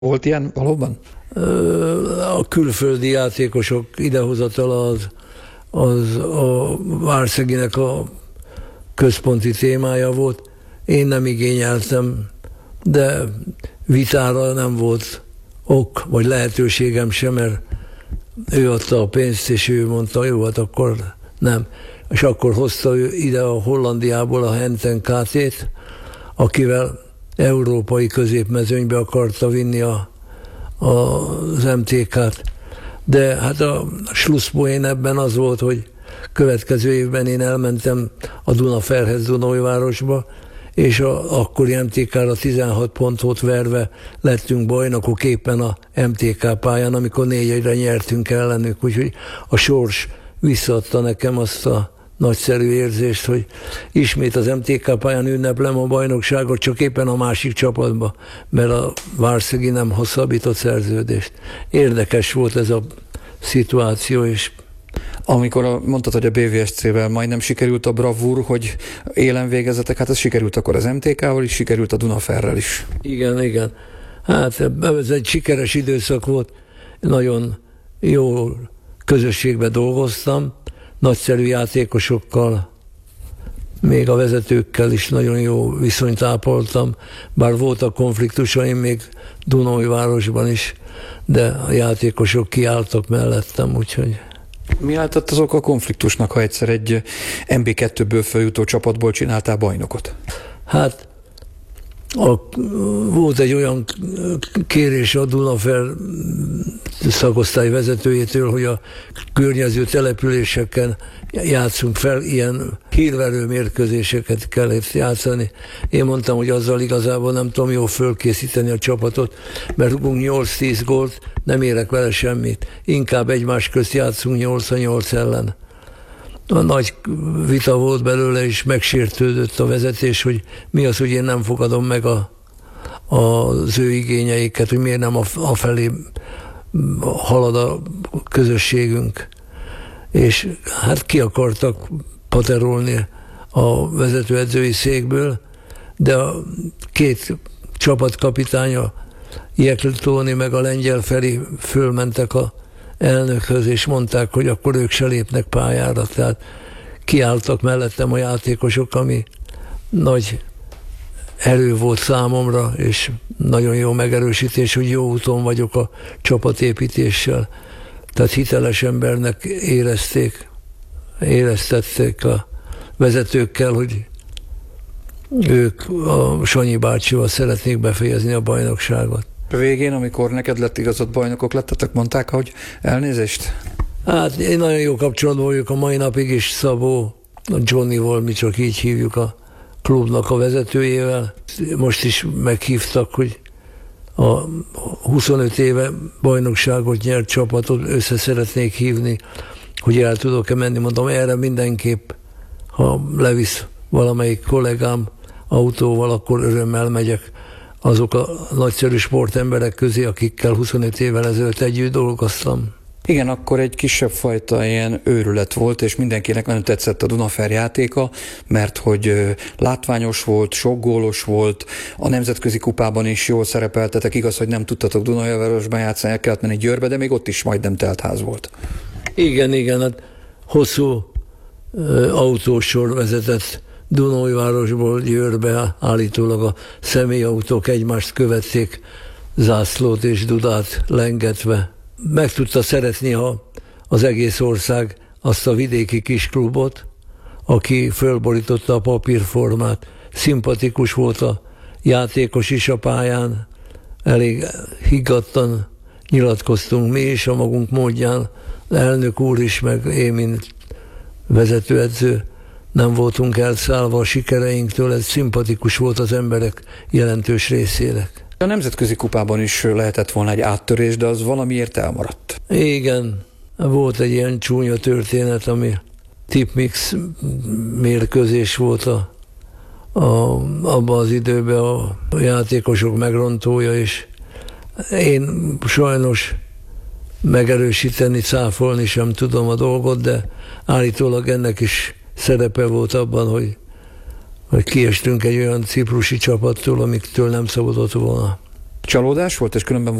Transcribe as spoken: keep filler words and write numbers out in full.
Volt ilyen valóban? A külföldi játékosok idehozatala az, az a Várszeginek a központi témája volt. Én nem igényeltem, de vitára nem volt ok, vagy lehetőségem sem, mert ő adta a pénzt, és ő mondta, jó, hát akkor nem. És akkor hozta ő ide a Hollandiából a Henten ká té-t, akivel európai középmezőnybe akarta vinni a, a, az em té ká-t. De hát a slusszpoén ebben az volt, hogy következő évben én elmentem a Dunaferhez Dunaújvárosba, és a akkori em té ká-ra tizenhat pontot verve lettünk bajnokok éppen a em té ká pályán, amikor négyre nyertünk ellenük, úgyhogy a sors visszaadta nekem azt a nagyszerű érzést, hogy ismét az em té ká pályán ünneplem a bajnokságot, csak éppen a másik csapatba, mert a Várszegi nem hosszabbított szerződést. Érdekes volt ez a szituáció, és amikor a, mondtad, hogy a bé vé es cé-vel majdnem sikerült a bravúr, hogy élen végezetek, hát ez sikerült akkor az em té ká-val is, sikerült a Dunaferrel is. Igen, igen. Hát ez egy sikeres időszak volt, nagyon jó közösségben dolgoztam, nagyszerű játékosokkal, még a vezetőkkel is nagyon jó viszonyt ápoltam, bár voltak konfliktusaim még Dunaújvárosban is, de a játékosok kiálltak mellettem, úgyhogy... Mi álltott azok a konfliktusnak, ha egyszer egy em bé kettőből feljutó csapatból csináltál bajnokot? Hát a, volt egy olyan kérés a Dunafer szakosztály vezetőjétől, hogy a környező településeken játszunk fel, ilyen hírverő mérkőzéseket kellett játszani. Én mondtam, hogy azzal igazából nem tudom jól fölkészíteni a csapatot, mert rúgunk nyolc-tíz gólt, nem érek vele semmit. Inkább egymás közt játszunk nyolc a nyolc ellen. A nagy vita volt belőle, és megsértődött a vezetés, hogy mi az, hogy én nem fogadom meg a, az ő igényeiket, hogy miért nem a, a felé halad a közösségünk. És hát ki akartak paterolni a vezetőedzői székből, de a két csapatkapitánya, Jekl Tóni meg a lengyel Feri fölmentek a elnökhöz, és mondták, hogy akkor ők se lépnek pályára. Tehát kiálltak mellettem a játékosok, ami nagy erő volt számomra, és nagyon jó megerősítés, hogy jó úton vagyok a csapatépítéssel. Tehát hiteles embernek érezték, éreztették a vezetőkkel, hogy ők a Sanyi bácsival szeretnék befejezni a bajnokságot. A végén, amikor neked lett igazad, bajnokok lettetek, mondták, hogy elnézést? Hát én nagyon jó kapcsolatban vagyok a mai napig is Szabó, a Johnnyval, mi csak így hívjuk a klubnak a vezetőjével. Most is meghívtak, hogy a huszonöt éve bajnokságot nyert csapatot össze szeretnék hívni, hogy el tudok-e menni. Mondom, erre mindenképp, ha levisz valamelyik kollégám autóval, akkor örömmel megyek azok a nagyszerű sportemberek közé, akikkel huszonöt évvel ezelőtt együtt dolgoztam. Igen, akkor egy kisebb fajta ilyen őrület volt, és mindenkinek nagyon tetszett a Dunafer játéka, mert hogy látványos volt, sok gólos volt, a nemzetközi kupában is jól szerepeltetek, igaz, hogy nem tudtatok Dunaújvárosban játszani, el kellett menni Győrbe, de még ott is majdnem teltház volt. Igen, igen, hát hosszú uh, autósor vezetett Dunaújvárosból Győrbe, állítólag a személyautók egymást követték, zászlót és dudát lengetve. Meg tudta szeretni a, az egész ország azt a vidéki kisklubot, aki fölborította a papírformát. Szimpatikus volt a játékos is a pályán, elég higgadtan nyilatkoztunk mi is a magunk módján, elnök úr is, meg én, mint vezetőedző, nem voltunk elszállva a sikereinktől, ez szimpatikus volt az emberek jelentős részének. A nemzetközi kupában is lehetett volna egy áttörés, de az valamiért elmaradt. Igen, volt egy ilyen csúnya történet, ami tipmix mérkőzés volt a, a, abban az időben a játékosok megrontója, és én sajnos megerősíteni, cáfolni sem tudom a dolgot, de állítólag ennek is szerepe volt abban, hogy hogy kiestünk egy olyan ciprusi csapattól, amiktől nem szabadott volna. csalódás volt, és különben